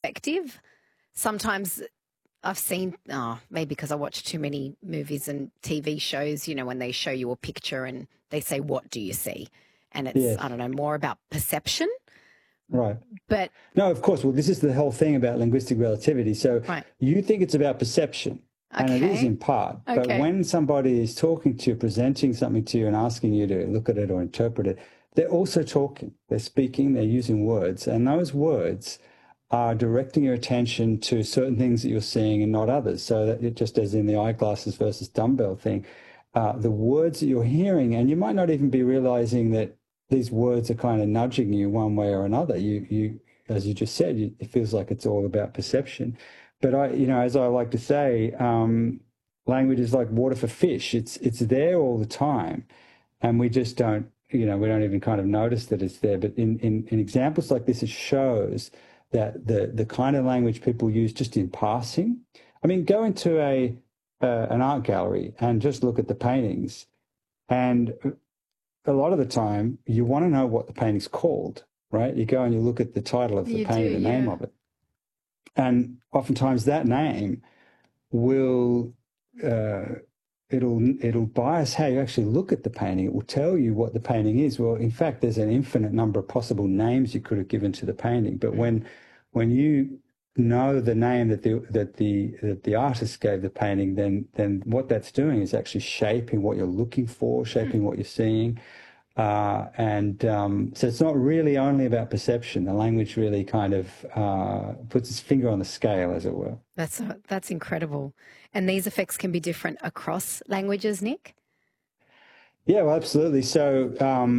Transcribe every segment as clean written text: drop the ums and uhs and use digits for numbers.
effective. Sometimes I've seen, maybe because I watch too many movies and TV shows, you know, when they show you a picture and they say, what do you see? And it's, Yes. I don't know, more about perception. Right. But no, of course. Well, this is the whole thing about linguistic relativity. So right. you think it's about perception, and it is in part. But when somebody is talking to you, presenting something to you and asking you to look at it or interpret it, they're also talking, they're speaking, they're using words. And those words are directing your attention to certain things that you're seeing and not others. So that it just as in the eyeglasses versus dumbbell thing, the words that you're hearing, and you might not even be realizing that these words are kind of nudging you one way or another. You as you just said, it feels like it's all about perception. But as I like to say, language is like water for fish. It's there all the time, and we just don't, we don't even kind of notice that it's there. But in examples like this, it shows that the kind of language people use just in passing. I mean, go into an art gallery and just look at the paintings, and a lot of the time you want to know what the painting's called, right? You go and you look at the title of the painting, the name of it. And oftentimes that name will, it'll bias how you actually look at the painting. It will tell you what the painting is. Well, in fact, there's an infinite number of possible names you could have given to the painting. But when you know the name that the artist gave the painting, then what that's doing is actually shaping what you're looking for, shaping what you're seeing. So it's not really only about perception. The language really kind of puts its finger on the scale, as it were. That's incredible. And these effects can be different across languages, Nick? Yeah, well, absolutely. So,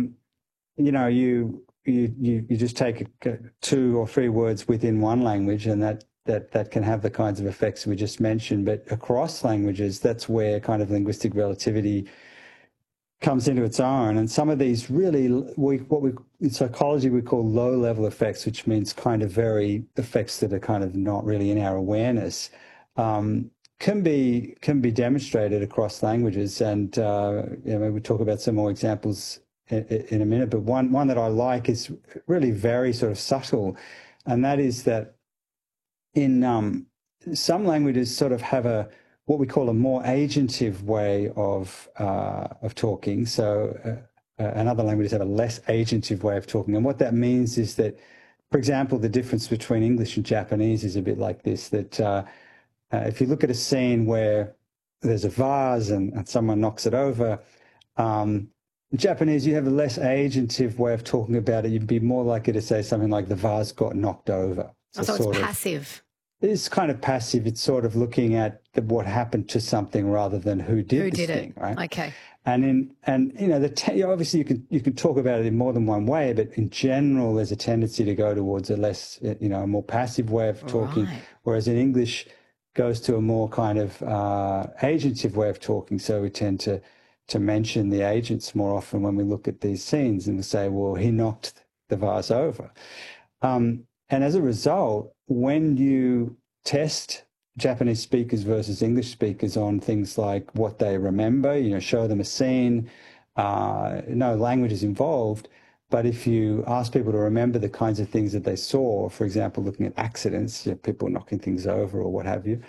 you just take two or three words within one language, and that can have the kinds of effects we just mentioned. But across languages, that's where kind of linguistic relativity comes into its own. And some of these really, in psychology we call low-level effects, which means kind of very effects that are kind of not really in our awareness, can be demonstrated across languages. And maybe we'll talk about some more examples in a minute. But one that I like is really very sort of subtle, and that is that in some languages sort of have what we call a more agentive way of talking. So and other languages have a less agentive way of talking. And what that means is that, for example, the difference between English and Japanese is a bit like this, that if you look at a scene where there's a vase and someone knocks it over, in Japanese, you have a less agentive way of talking about it. You'd be more likely to say something like the vase got knocked over. So it's passive. It's kind of passive. It's sort of looking at what happened to something rather than who did this thing, right? Okay. And obviously you can talk about it in more than one way, but in general, there's a tendency to go towards a less, a more passive way of talking, whereas in English goes to a more kind of agentive way of talking. So we tend to mention the agents more often when we look at these scenes, and we say, well, he knocked the vase over. And as a result, when you test Japanese speakers versus English speakers on things like what they remember, show them a scene, no language is involved, but if you ask people to remember the kinds of things that they saw, for example, looking at accidents, people knocking things over or what have you,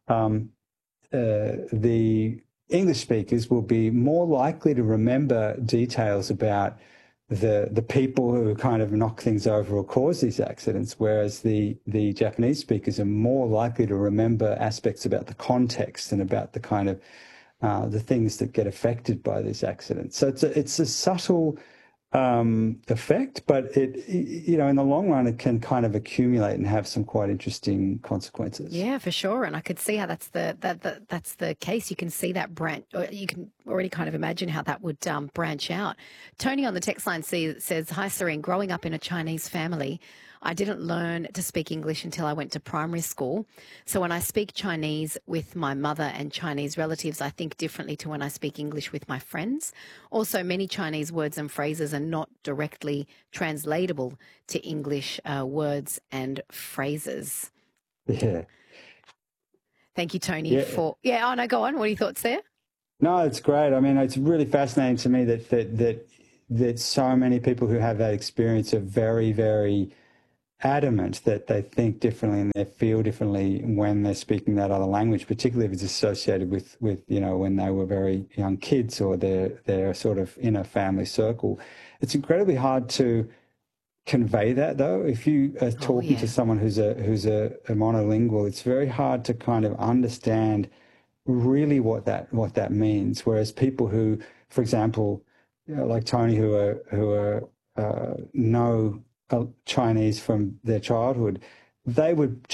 the English speakers will be more likely to remember details about the people who kind of knock things over or cause these accidents, whereas the Japanese speakers are more likely to remember aspects about the context and about the kind of the things that get affected by these accidents. So it's a subtle effect, but it in the long run it can kind of accumulate and have some quite interesting consequences. Yeah, for sure. And I could see how that's the case. You can see that branch, or you can already kind of imagine how that would branch out. Tony on the text line says, "Hi Serene, growing up in a Chinese family, I didn't learn to speak English until I went to primary school. So when I speak Chinese with my mother and Chinese relatives, I think differently to when I speak English with my friends. Also, many Chinese words and phrases are not directly translatable to English words and phrases." Yeah. Thank you, Tony, for... Yeah, no, go on. What are your thoughts there? No, it's great. I mean, it's really fascinating to me that so many people who have that experience are very, very adamant that they think differently and they feel differently when they're speaking that other language, particularly if it's associated with when they were very young kids or they're sort of in a family circle. It's incredibly hard to convey that, though. If you are talking to someone who's a monolingual, it's very hard to kind of understand really what that means. Whereas people who, for example, like Tony, who know Chinese from their childhood, they would